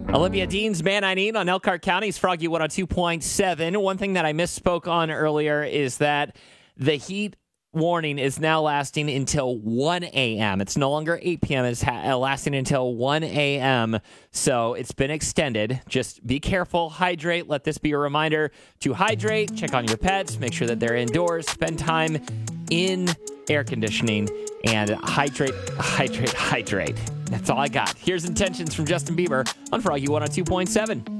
Olivia Dean's Man I Need on Elkhart County's Froggy 102.7. One thing that I misspoke on earlier is that the heat warning is now lasting until 1 a.m. It's no longer 8 p.m. It's lasting until 1 a.m. So it's been extended. Just be careful, hydrate. Let this be a reminder to hydrate, check on your pets, make sure that they're indoors, spend time in air conditioning, and hydrate. That's all I got. Here's Intentions from Justin Bieber on Froggy 102.7.